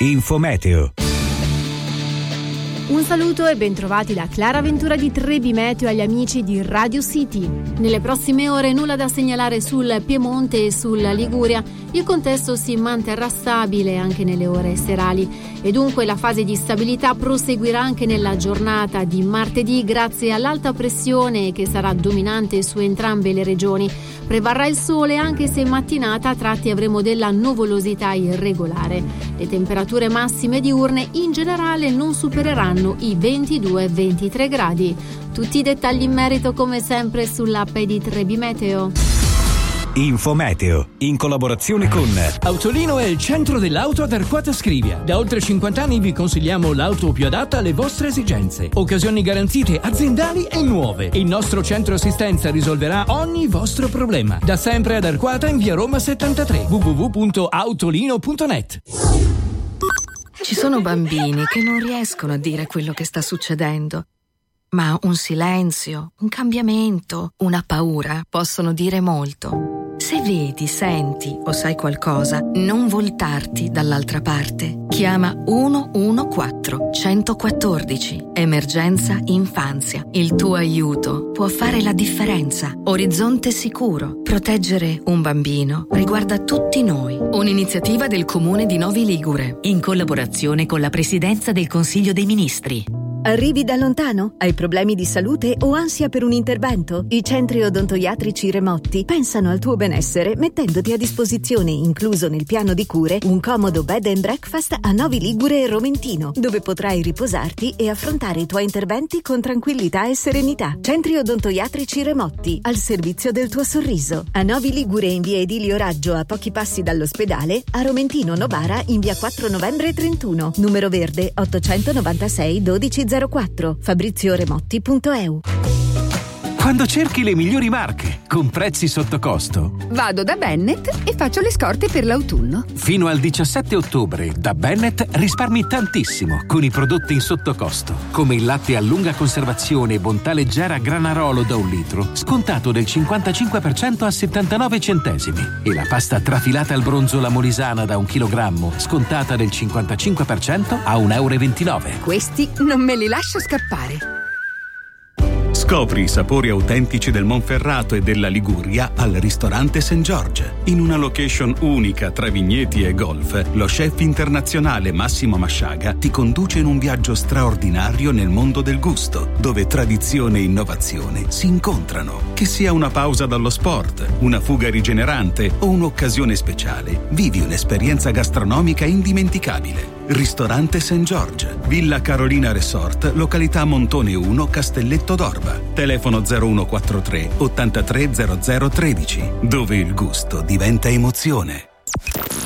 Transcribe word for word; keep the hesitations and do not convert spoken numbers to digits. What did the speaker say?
Infometeo. Un saluto e bentrovati da Clara Ventura di Trebi Meteo agli amici di Radio City. Nelle prossime ore nulla da segnalare sul Piemonte e sulla Liguria. Il contesto si manterrà stabile anche nelle ore serali e dunque la fase di stabilità proseguirà anche nella giornata di martedì grazie all'alta pressione che sarà dominante su entrambe le regioni. Prevarrà il sole anche se in mattinata a tratti avremo della nuvolosità irregolare. Le temperature massime diurne in generale non supereranno i ventidue ventitré gradi. Tutti i dettagli in merito come sempre sull'app di Trebi Meteo. Infometeo, in collaborazione con Autolino è il centro dell'auto ad Arquata Scrivia. Da oltre cinquanta anni vi consigliamo l'auto più adatta alle vostre esigenze. Occasioni garantite aziendali e nuove. Il nostro centro assistenza risolverà ogni vostro problema. Da sempre ad Arquata in via Roma settantatré. w w w punto autolino punto net. Ci sono bambini che non riescono a dire quello che sta succedendo. Ma un silenzio, un cambiamento, una paura possono dire molto. Se vedi, senti o sai qualcosa, non voltarti dall'altra parte. Chiama uno uno quattro uno uno quattro. Emergenza infanzia. Il tuo aiuto può fare la differenza. Orizzonte sicuro. Proteggere un bambino riguarda tutti noi. Un'iniziativa del Comune di Novi Ligure, in collaborazione con la Presidenza del Consiglio dei Ministri. Arrivi da lontano? Hai problemi di salute o ansia per un intervento? I centri odontoiatrici Remotti pensano al tuo benessere mettendoti a disposizione, incluso nel piano di cure, un comodo bed and breakfast a Novi Ligure e Romentino, dove potrai riposarti e affrontare i tuoi interventi con tranquillità e serenità. Centri odontoiatrici Remotti, al servizio del tuo sorriso. A Novi Ligure in via Edilio Raggio, a pochi passi dall'ospedale, a Romentino Novara in via quattro novembre trentuno, numero verde ottocentonovantasei dodici zero quattro, fabrizio remotti punto e u. Quando cerchi le migliori marche con prezzi sotto costo, vado da Bennett e faccio le scorte per l'autunno. Fino al diciassette ottobre da Bennett risparmi tantissimo con i prodotti in sottocosto, come il latte a lunga conservazione Bontà Leggera Granarolo da un litro, scontato del cinquantacinque per cento a settantanove centesimi, e la pasta trafilata al bronzo La Molisana da un chilogrammo, scontata del cinquantacinque per cento a un euro e ventinove. Questi non me li lascio scappare. Scopri i sapori autentici del Monferrato e della Liguria al ristorante Saint George. In una location unica tra vigneti e golf, lo chef internazionale Massimo Masciaga ti conduce in un viaggio straordinario nel mondo del gusto, dove tradizione e innovazione si incontrano. Che sia una pausa dallo sport, una fuga rigenerante o un'occasione speciale, vivi un'esperienza gastronomica indimenticabile. Ristorante Saint George, Villa Carolina Resort, località Montone uno, Castelletto d'Orba. Telefono zero uno quattro tre ottantatré zero zero tredici, dove il gusto diventa emozione.